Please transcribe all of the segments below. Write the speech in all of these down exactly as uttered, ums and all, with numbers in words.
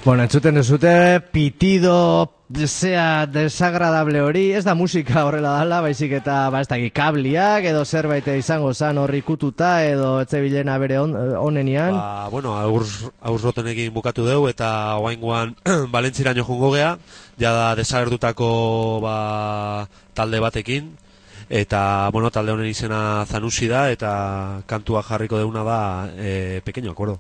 Bueno, entzuten duzute, pitido zea desagradable hori, ez da musika horrela dala, baizik eta, ba, ez da, kabliak, edo zerbait izango zan horri kututa, edo etzebilena bere on, onenian. Ba, bueno, aurrotenekin bukatu deu, eta oaingoan Valentziraino jongo gea, jada desagertutako ba, talde batekin, eta, bueno, talde honen izena Zanusi da, eta kantua jarriko deuna da e, Pequeño Acuerdo.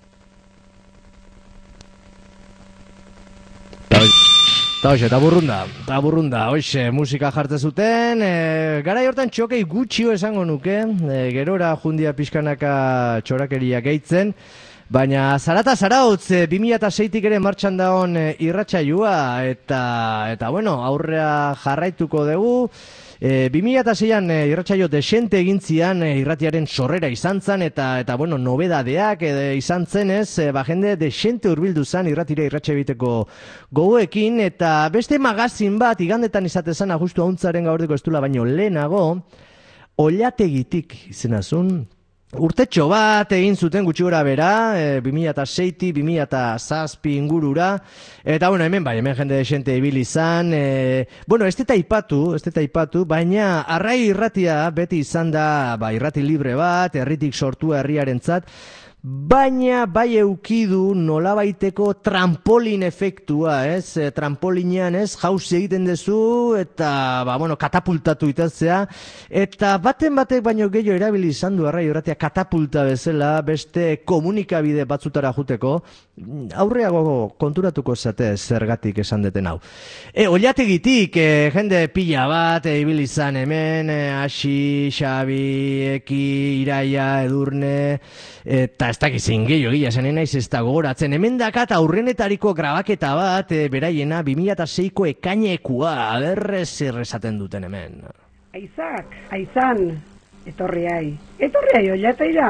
Eta hoxe, eta burrunda, eta burrunda, hoxe, musika jartzen zuten, e, garai hortan txokei gutxio esango nuke, e, gerora jundia pixkanaka txorakeria gehitzen, baina zarata zarautz, e, bi mila seitik ere martxan daon e, irratsaioa, eta, eta bueno, aurrea jarraituko dugu. E, bi mila seian e, irratsaio desente egintzian e, irratiaren sorrera izan zen, eta, eta bueno, nobedadeak e, izan zenez, e, ba, jende desente hurbildu zen irratira irratxa egiteko gogoekin, eta beste magazin bat igandetan izatezan justu hauntzaren gaurdeko estula baino lehenago, Ollategitik izenazun, urtetxo bat egin zuten gutxi gora bera, e, bi mila seitik bi mila zazpi ingurura, eta bueno, hemen bai, hemen jende desente ibili izan, e, bueno, ez deta ipatu, ez deta ipatu, baina arrai irratia beti izan da, ba, irrati libre bat, herritik sortua herriarentzat, baina bai eukidu nolabaiteko trampolin efektua, ez? E, trampolinean, ez? Jauzi egiten duzu eta, ba, bueno, katapultatu itatzea. Eta baten batek baino gehiago erabili izan du arrai irratia katapulta bezala beste komunikabide batzutara juteko. Aurreago konturatuko zate zergatik esan deten hau. E, Ollategitik, e, jende pila bat, e, ibili izan hemen, e, Asi, Xabi, Eki, Iraia, Edurne, eta ez dakizin gehiago gila zen naiz ez da gogoratzen. Hemen dakat aurrenetariko grabaketa bat, e, beraiena, bi mila seiko ekainekua, aberrez errezaten duten hemen. Aizak, aizan, etorri ai. Etorri ai, Ollateira.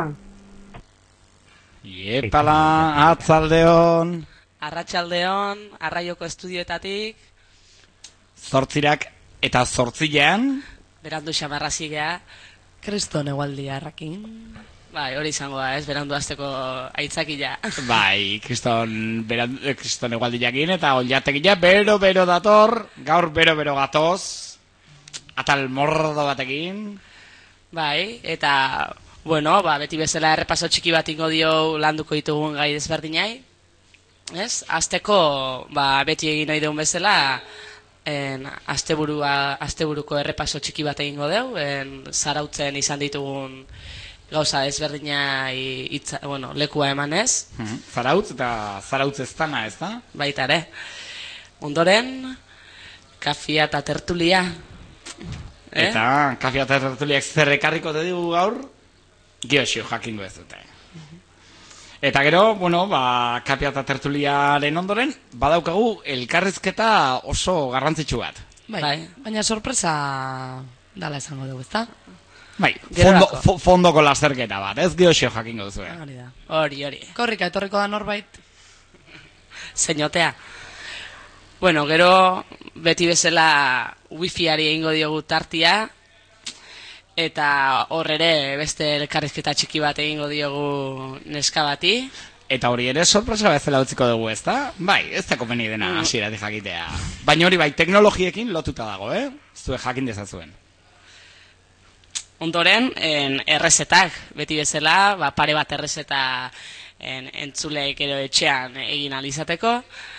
Iepala, atzaldeon. Arratsaldeon, Arraioko estudioetatik. Zortzirak eta zortzilean. Berandu xamarrazi gea. Kriston egualdia arrakin. Bai, hori izango da, ez, berandu azteko aitzakila. Bai, kriston, berandu, kriston egualdiakin eta Ollategia bero-bero dator. Gaur bero-bero gatoz. Atal mordo batekin. Bai, eta... Bueno, ba, beti bezala errepaso txiki bat ingo dio landuko ditugun gai desberdinai. Ez? Azteko, ba, beti egin nahi dugun bezala, en, asteburua, asteburuko errepaso txiki bat egingo deu, en, zarautzen izan ditugun gauza desberdinai itza, bueno, lekua emanez. Hmm. Zarautz eta zarautz ez dana, ez da? Baita ere. Ondoren, kafia eta tertulia. Eh? Eta kafia eta tertuliak zer ekarriko dugu gaur? Geosio jakingo ez dute. Eta gero, bueno, ba, kapia eta tertuliaren ondoren, badaukagu elkarrizketa oso garrantzitsu bat. Bai, bai. Baina sorpresa dala esango dugu, ezta? Bai, fondo, fo, fondoko lasterketa bat, ez Geosio jakingo duzu. Hori da. Hori, hori. Korrika, etorriko da norbait. Zeinotea. Bueno, gero, beti bezala wifiari egingo diogu tartia, eta hor ere beste elkarrizketa txiki bat egingo diogu neska bati. Eta hori ere sorpresa bezala utziko dugu, ez da? Bai, ez da komeni dena hasieratik jakitea. Baina hori bai, teknologiekin lotuta dago, eh? Zue jakin dezazuen. Ondoren, en, errezetak, beti bezala, ba, pare bat errezeta en, entzuleek ero etxean egin alizateko.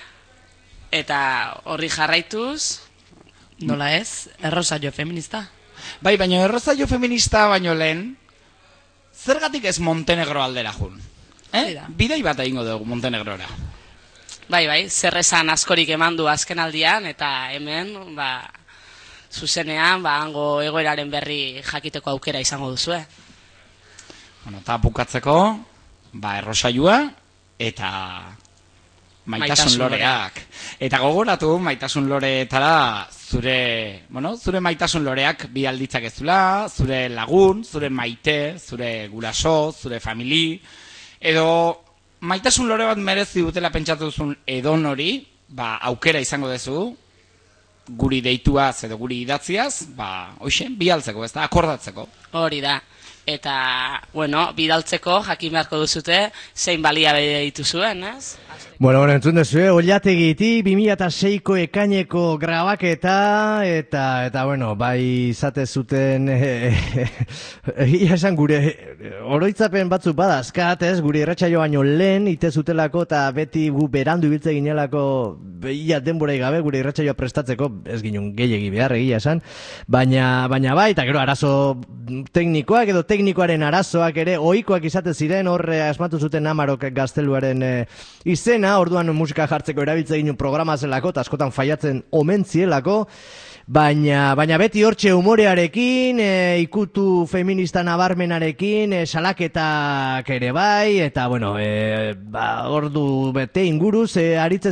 Eta horri jarraituz... Nola ez? Errosaio feminista? Bai, baina errozaio feminista baino lehen, zergatik ez Montenegro aldera jun? Eh? Bidai bat egingo dugu Montenegrora. Bai, bai, zer esan askorik eman du azken aldian, eta hemen, ba, zuzenean, ba, hango egoeraren berri jakiteko aukera izango duzue. Bueno, eta bukatzeko, ba, errosaioa, eta... Maitasun loreak. Eta gogoratu, maitasun loreetara zure, bueno, zure maitasun loreak bi alditzak ez dula, zure lagun, zure maite, zure guraso, zure famili, edo maitasun lore bat merezi dutela pentsatu duzun edon hori, ba, aukera izango duzu, guri deituaz edo guri idatziaz, ba, hoxe, bi altzeko, ez da, akordatzeko. Hori da. eta, bueno, bidaltzeko jakin beharko duzute zein baliabide dituzuen, ez? Bueno, bueno, entzun dezu, eh? Ollategiti, bi mila seiko ekaineko grabaketa, eta, eta bueno, bai izate zuten, egia esan gure, oroitzapen batzuk badazkat, ez? Gure irratsaio baino lehen, ite zutelako, eta beti gu berandu ibiltze ginelako, ia denborai gabe, gure irratsaioa prestatzeko, ez ginen gehiegi behar, egia esan, baina, baina bai, eta gero arazo teknikoak, edo teknikoaren arazoak ere, ohikoak izate ziren, horre asmatu zuten Amarok gazteluaren e, izena, orduan musika jartzeko erabiltze ginen programa zelako, eta askotan faiatzen omen zielako, baina, baina beti hortxe humorearekin, e, ikutu feminista nabarmenarekin, e, salaketak ere bai, eta bueno, e, ba, ordu bete inguruz, e, aritze